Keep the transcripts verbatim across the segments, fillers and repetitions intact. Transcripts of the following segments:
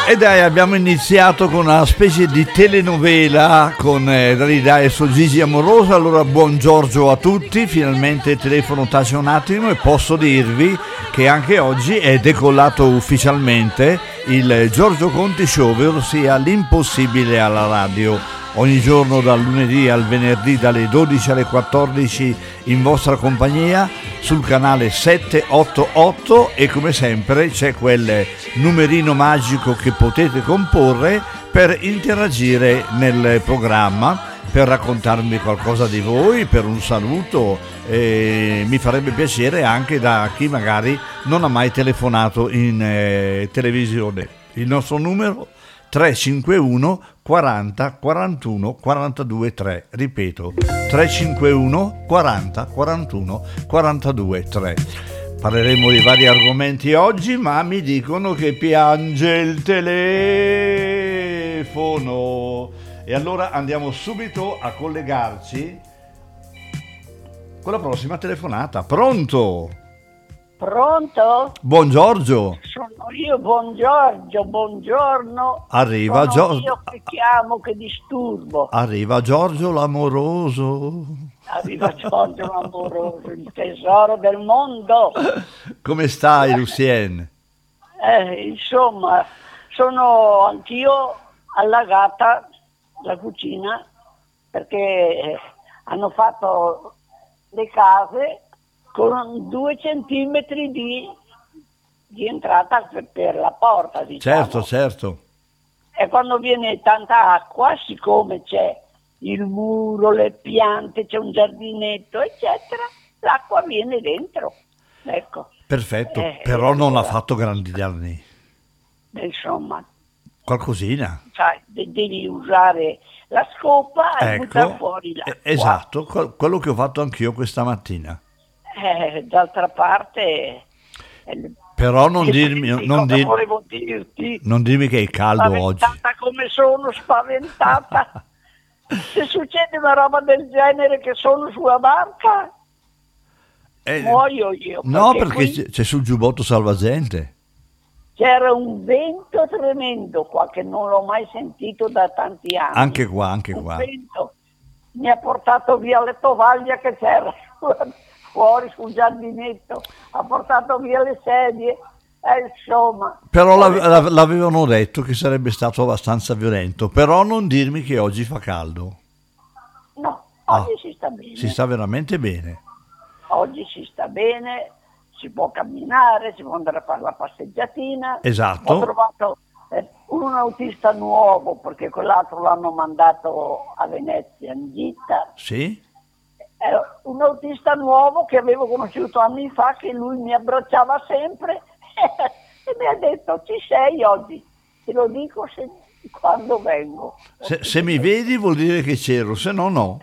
E dai, abbiamo iniziato con una specie di telenovela con eh, Rida e suo Gigi Amoroso. Allora, buon Giorgio a tutti, finalmente il telefono tace un attimo e posso dirvi che anche oggi è decollato ufficialmente il Giorgio Conti Show, ossia l'impossibile alla radio. Ogni giorno dal lunedì al venerdì dalle dodici alle quattordici in vostra compagnia sul canale settecentottantotto, e come sempre c'è quel numerino magico che potete comporre per interagire nel programma, per raccontarmi qualcosa di voi, per un saluto, e mi farebbe piacere anche da chi magari non ha mai telefonato in eh, televisione. Il nostro numero tre cinque uno quaranta quarantuno quarantadue tre, ripeto tre cinque uno quaranta quarantuno quarantadue tre. Parleremo di vari argomenti oggi, ma mi dicono che piange il telefono e allora andiamo subito a collegarci con la prossima telefonata. Pronto? Pronto? Buon Giorgio. Sono io, buon Giorgio, buongiorno. Arriva Sono Giorgio. io che chiamo, che disturbo. Arriva Giorgio l'amoroso. Arriva Giorgio l'amoroso, il tesoro del mondo. Come stai, Lucien? Eh, insomma, sono anch'io allagata, la cucina, perché hanno fatto le case con due centimetri di, di entrata per, per la porta, diciamo. Certo, certo. E quando viene tanta acqua, siccome c'è il muro, le piante, c'è un giardinetto, eccetera, l'acqua viene dentro. Ecco. Perfetto, Eh, però non allora, ha fatto grandi danni. Insomma, Qualcosina. sai, de- devi usare la scopa e Ecco, buttare fuori l'acqua. eh, esatto, que- quello che ho fatto anch'io questa mattina. Eh, d'altra parte... eh, Però non che dirmi, quindi non, cosa dir- volevo dirti? non dirmi che è caldo oggi. Spaventata come sono, spaventata. Se succede una roba del genere che sono sulla barca, Eh, muoio io. no, perché perché qui c'è, c'è sul giubbotto salvagente. c'era un vento tremendo qua che non l'ho mai sentito da tanti anni. Anche qua, anche Un qua. vento mi ha portato via le tovaglie che c'era fuori sul giardinetto, ha portato via le sedie, eh, insomma. Però l'av- l'av- l'avevano detto che sarebbe stato abbastanza violento. Però non dirmi che oggi fa caldo. No, Ah, oggi si sta bene. Si sta veramente bene. Oggi si sta bene, si può camminare, si può andare a fare la passeggiatina. Esatto. Ho trovato eh, un autista nuovo, perché quell'altro l'hanno mandato a Venezia in gita. Sì? Eh, un autista nuovo che avevo conosciuto anni fa, che lui mi abbracciava sempre e mi ha detto: ci sei oggi? Te lo dico se, quando vengo. Se, se mi vedi vuol dire che c'ero, se no no.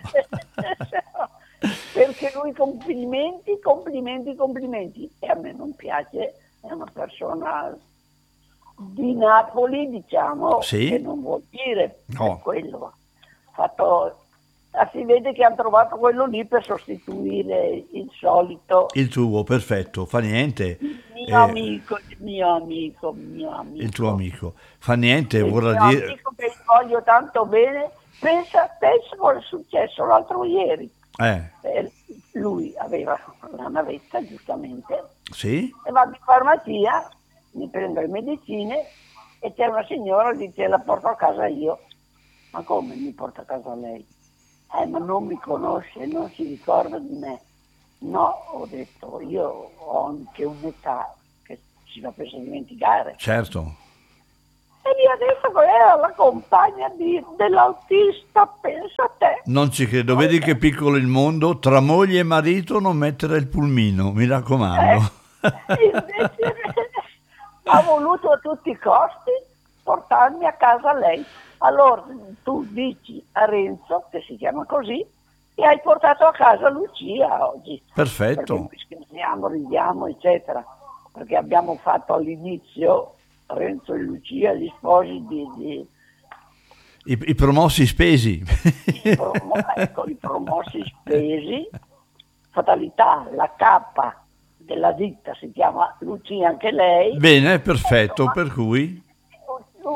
Perché lui complimenti, complimenti, complimenti, e a me non piace, è una persona di Napoli, diciamo, Sì. che non vuol dire No. è quello. Fatto, ah, si vede che hanno trovato quello lì per sostituire il solito Il tuo, perfetto, fa niente. il mio Eh, amico, il mio amico, il mio amico. il tuo amico. Fa niente, Il vorrà mio dire... amico che voglio tanto bene. Pensa, pensa cosa è successo l'altro ieri. Eh, Eh, lui aveva la navetta, giustamente, sì? e vado in farmacia, mi prendo le medicine e c'è una signora che dice: la porto a casa io. Ma come mi porta a casa lei? Eh, ma non mi conosce, non si ricorda di me. No, ho detto, io ho anche un'età che si va per dimenticare. Certo. E mi ha detto che era la compagna di, dell'autista, pensa a te. Non ci credo, vedi che piccolo il mondo, tra moglie e marito non mettere il pulmino, mi raccomando. Eh, invece ha voluto a tutti i costi portarmi a casa lei. Allora tu dici a Renzo, che si chiama così, e hai portato a casa Lucia oggi. Perfetto. Perché noi scherziamo, ridiamo, eccetera. Perché abbiamo fatto all'inizio Renzo e Lucia, gli sposi di... di I, i promossi spesi. i, promo- ecco, i promossi spesi. Fatalità, la cappa della ditta si chiama Lucia anche lei. Bene, perfetto, Insomma, per cui...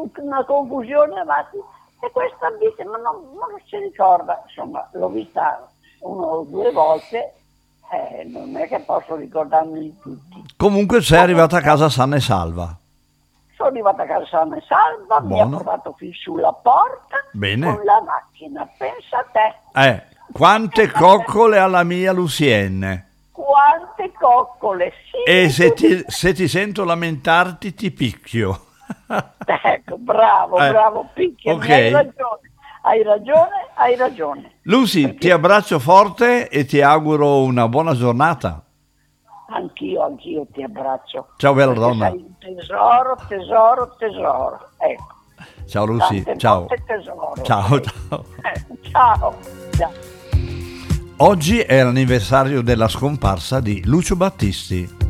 una confusione avanti, e questa dice, ma non, non si ricorda, insomma, l'ho vista una o due volte, eh, non è che posso ricordarmi di tutti. Comunque sei arrivata a casa sana e salva. Sono arrivata a casa sana e salva, mi ha Buono. portato fin sulla porta. Bene. Con la macchina, pensa a te. Eh, quante coccole alla mia Lucienne. Quante coccole, sì. E se ti, se ti sento lamentarti ti picchio. Ecco, bravo, Eh, bravo, picchia, ok. hai ragione, hai ragione, hai ragione. Lucy, ti abbraccio forte e ti auguro una buona giornata. Anch'io, anch'io ti abbraccio. Ciao bella Perché donna. sei un tesoro, tesoro, tesoro. Ecco. Ciao Lucy, Tante ciao. volte tesoro. Ciao, Ecco. ciao. Eh, ciao. Ciao. Oggi è l'anniversario della scomparsa di Lucio Battisti.